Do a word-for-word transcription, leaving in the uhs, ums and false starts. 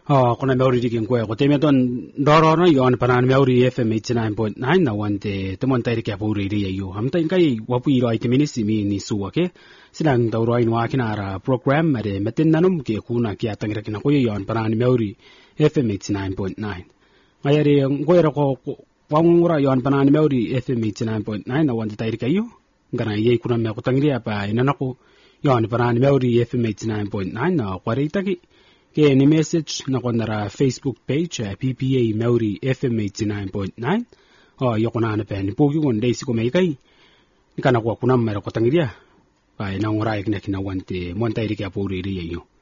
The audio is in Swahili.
Oh, kuna meuri dikin kwe ko teme ton doro no yon panan meuri F M eighty-nine point nine na wante temon tairi kya puri ri yo hamta kai wapu iro ai keminisi mi ni suwa ke sinang tawro ai wa kinara program mare metin nanum ke kuna kya tangira kina ko yon panan meuri F M eighty-nine point nine ngayari ngoira ko wangura yon panan meuri F M eighty-nine point nine na wante tairi kayo ngana ye kuna me ko tangira pa inanako yon panan meuri F M eighty-nine point nine na kwari taki ke ni message na kondara Facebook page uh, P P A Maori F M eighty-nine point nine o yo kona na pen poki kon dei siko mai kai kana kwa kuna mera ko tangiria pa ina ngora ikna kina wante monta iri ka pori ri yo